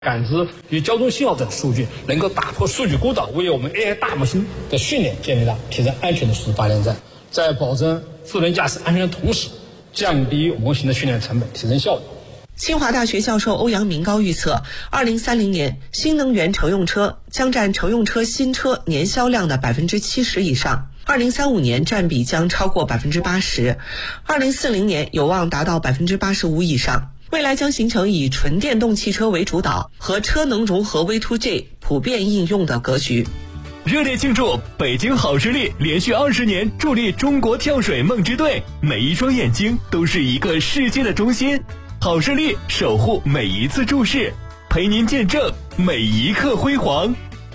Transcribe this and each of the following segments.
感知与交通信号等数据，能够打破数据孤岛，为我们 AI 大模型的训练建立了提升安全的数字发电站，在保证智能驾驶安全的同时，降低模型的训练成本，提升效率。 清华大学教授欧阳明高预测，2030年新能源乘用车将占乘用车新车年销量的70%以上，2035年占比将超过80%，2040年有望达到85%以上。未来将形成以纯电动汽车为主导和车能融合 V2G 普遍应用的格局。 热烈庆祝北京好视力连续20年助力中国跳水梦之队，每一双眼睛都是一个世界的中心。好视力守护每一次注视，陪您见证每一刻辉煌。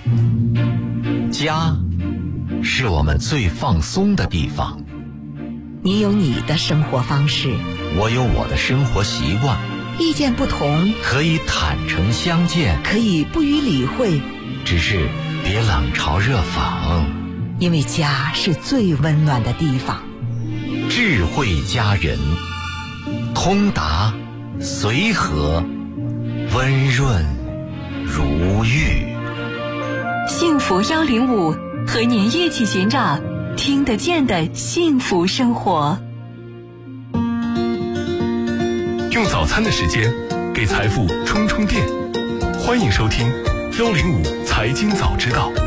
家是我们最放松的地方。 你有你的生活方式， 我有我的生活习惯， 意见不同可以坦诚相见， 可以不予理会， 只是别冷嘲热讽， 因为家是最温暖的地方。 智慧家人，通达随和，温润如玉。 幸福105和您一起寻找听得见的幸福生活。 用早餐的时间给财富充电，欢迎收听105财经早知道。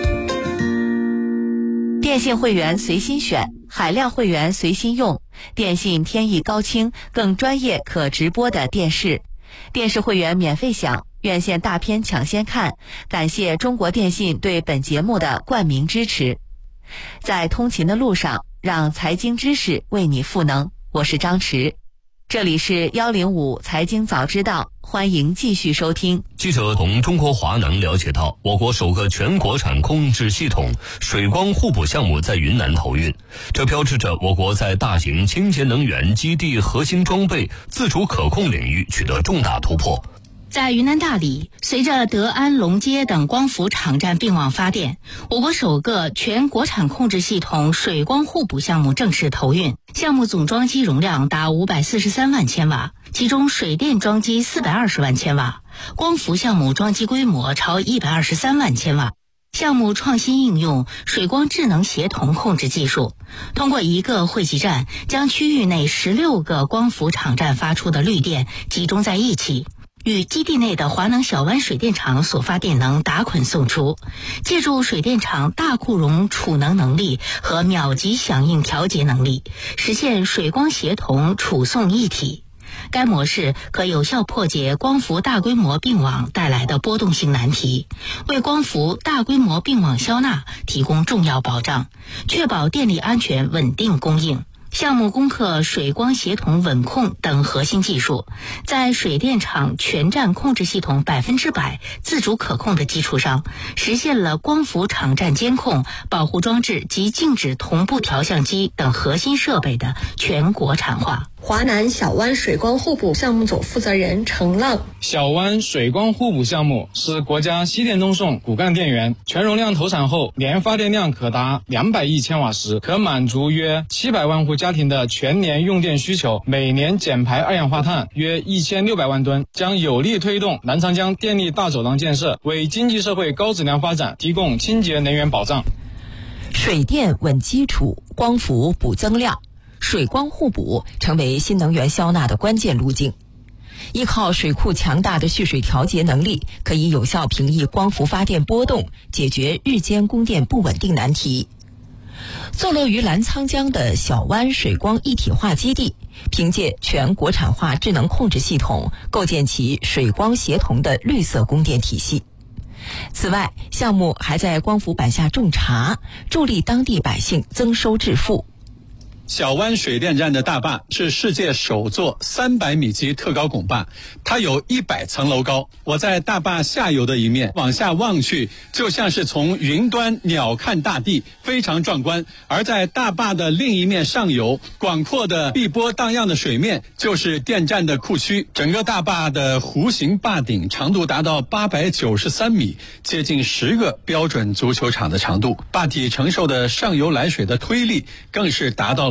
电信会员随心选，海量会员随心用，电信天翼高清更专业可直播的电视，电视会员免费享，院线大片抢先看。感谢中国电信对本节目的冠名支持。在通勤的路上，让财经知识为你赋能。我是张弛，这里是105财经早知道，欢迎继续收听。 记者从中国华能了解到，我国首个全国产控制系统水光互补项目在云南投运，这标志着我国在大型清洁能源基地核心装备自主可控领域取得重大突破。 在云南大理，随着德安、龙街等光伏场站并网发电，我国首个全国产控制系统水光互补项目正式投运。项目总装机容量达543万千瓦，其中水电装机420万千瓦，光伏项目装机规模超123万千瓦。项目创新应用水光智能协同控制技术，通过一个汇集站，将区域内16个光伏场站发出的绿电集中在一起，与基地内的华能小湾水电厂所发电能打捆送出，借助水电厂大库容储能能力和秒级响应调节能力，实现水光协同储送一体。该模式可有效破解光伏大规模并网带来的波动性难题，为光伏大规模并网消纳提供重要保障，确保电力安全稳定供应。项目攻克水光协同稳控等核心技术，在水电厂全站控制系统100%自主可控的基础上，实现了光伏场站监控、保护装置及静止同步调相机等核心设备的全国产化。 华南小湾水光互补项目总负责人程浪， 小湾水光互补项目是国家西电东送骨干电源，全容量投产后年发电量可达200亿千瓦时，可满足约700万户家庭的全年用电需求，每年减排二氧化碳约1600万吨，将有力推动南长江电力大走廊建设，为经济社会高质量发展提供清洁能源保障。 水电稳基础，光伏补增量，水光互补成为新能源消纳的关键路径。依靠水库强大的蓄水调节能力，可以有效平抑光伏发电波动，解决日间供电不稳定难题。坐落于澜沧江的小湾水光一体化基地，凭借全国产化智能控制系统，构建起水光协同的绿色供电体系。此外，项目还在光伏板下种茶，助力当地百姓增收致富。 小湾水电站的大坝是世界首座300米级特高拱坝，它有100层楼高。我在大坝下游的一面往下望去，就像是从云端鸟瞰大地，非常壮观。而在大坝的另一面上游，广阔的碧波荡漾的水面就是电站的库区。整个大坝的弧形坝顶长度达到893米，接近10个标准足球场的长度。坝体承受的上游来水的推力更是达到了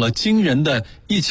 了惊人的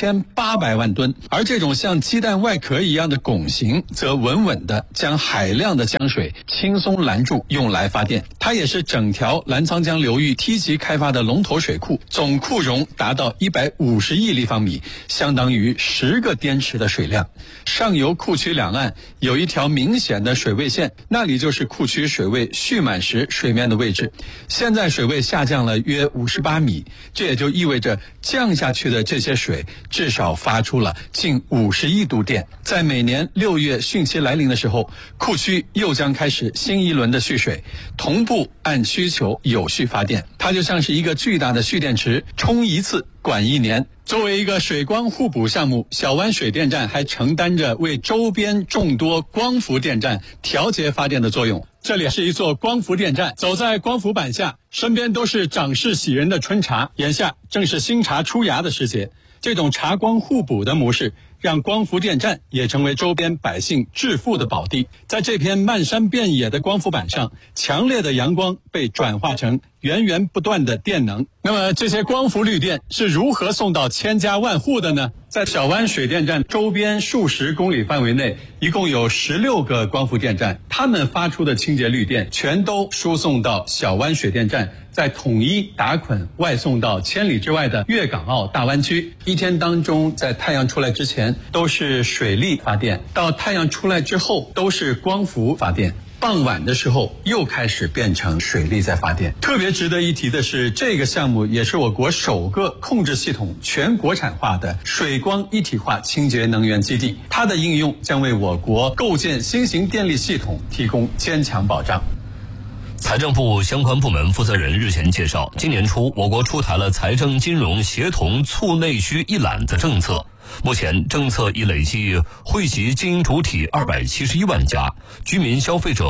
1800万吨，而这种像鸡蛋外壳一样的拱形则稳稳地将海量的江水轻松拦住，用来发电。它也是整条澜沧江流域梯级开发的龙头水库，总库容达到150亿立方米，相当于10个滇池的水量。上游库区两岸有一条明显的水位线，那里就是库区水位蓄满时水面的位置。现在水位下降了约58米，这也就意味着降下去的这些水至少发出了近50亿度电。在每年6月汛期来临的时候，库区又将开始新一轮的蓄水，同步按需求有序发电。它就像是一个巨大的蓄电池，充一次管1年。作为一个水光互补项目，小湾水电站还承担着为周边众多光伏电站调节发电的作用。这里是一座光伏电站，走在光伏板下，身边都是长势喜人的春茶，眼下正是新茶出芽的时节。这种茶光互补的模式，让光伏电站也成为周边百姓致富的宝地。在这片漫山遍野的光伏板上，强烈的阳光被转化成源源不断的电能。那么这些光伏绿电是如何送到千家万户的呢？在小湾水电站周边数十公里范围内，一共有16个光伏电站，它们发出的清洁绿电全都输送到小湾水电站，再统一打捆外送到千里之外的粤港澳大湾区。一天当中，在太阳出来之前都是水力发电，到太阳出来之后都是光伏发电，傍晚的时候又开始变成水力在发电。特别值得一提的是，这个项目也是我国首个控制系统全国产化的水光一体化清洁能源基地，它的应用将为我国构建新型电力系统提供坚强保障。 财政部相关部门负责人日前介绍，今年初我国出台了财政金融协同促内需一揽子政策，目前政策已累计惠及经营主体271万家，居民消费者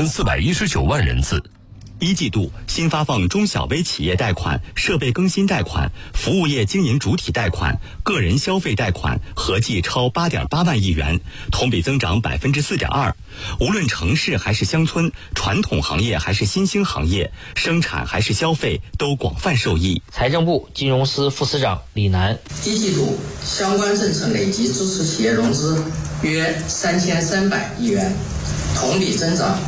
5419万人次。 一季度新发放中小微企业贷款、设备更新贷款、服务业经营主体贷款、个人消费贷款合计超8.8万亿元，同比增长4.2%。无论城市还是乡村，传统行业还是新兴行业，生产还是消费，都广泛受益。 财政部金融司副司长李楠， 一季度相关政策累计支持企业融资约3300亿元，同比增长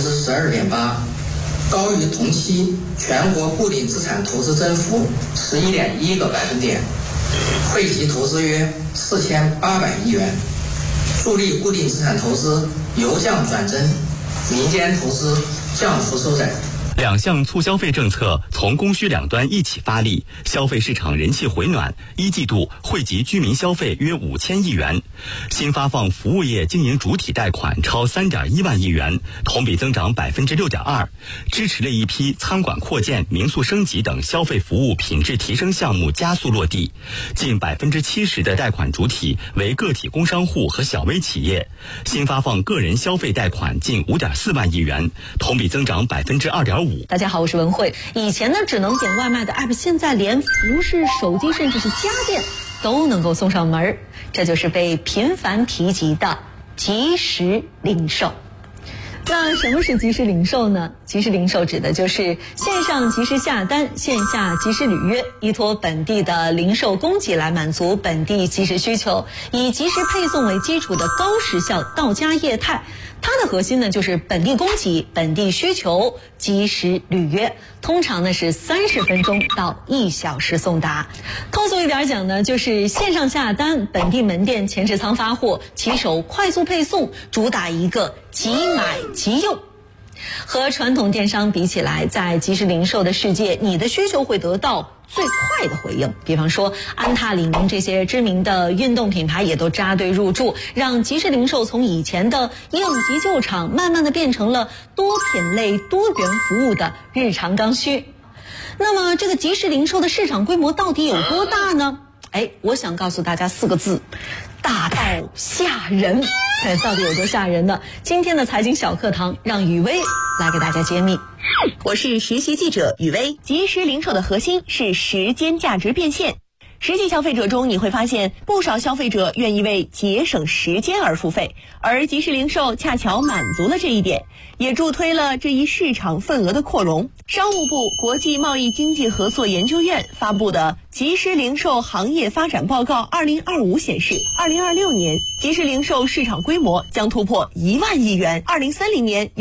12.8%。高于同期全国固定资产投资增幅11.1个百分点，惠及投资约4800亿元，助力固定资产投资由降转增，民间投资降幅收窄。 两项促消费政策从供需两端一起发力，消费市场人气回暖。一季度惠及居民消费约5000亿元，新发放服务业经营主体贷款超3.1万亿元，同比增长6.2%，支持了一批餐馆扩建、民宿升级等消费服务品质提升项目加速落地。近70%的贷款主体为个体工商户和小微企业，新发放个人消费贷款近5.4万亿元，同比增长2.5%。 大家好，我是文慧。以前呢只能点外卖的 app， 现在连服饰、手机甚至是家电都能够送上门，这就是被频繁提及的即时零售。那什么是即时零售呢？即时零售指的就是线上即时下单，线下即时履约，依托本地的零售供给来满足本地即时需求，以即时配送为基础的高时效到家业态。它的核心呢就是本地供给、本地需求，即时履约，通常呢是30分钟到1小时送达。通俗一点讲呢，就是线上下单，本地门店前置仓发货，骑手快速配送，主打一个即买即用。和传统电商比起来，在即时零售的世界，你的需求会得到最快的回应。比方说安踏、李宁这些知名的运动品牌也都扎堆入驻，让即时零售从以前的应急救场慢慢的变成了多品类多元服务的日常刚需。那么这个即时零售的市场规模到底有多大呢？我想告诉大家4个字：大到吓人。到底有多吓人呢？今天的财经小课堂让雨薇来给大家揭秘。 我是实习记者雨薇。即时零售的核心是时间价值变现。 实际消费者中，你会发现不少消费者愿意为节省时间而付费，而即时零售恰巧满足了这一点，也助推了这一市场份额的扩容。商务部国际贸易经济合作研究院发布的即时零售行业发展报告2025显示，2026年即时零售市场规模将突破1万亿元，2030年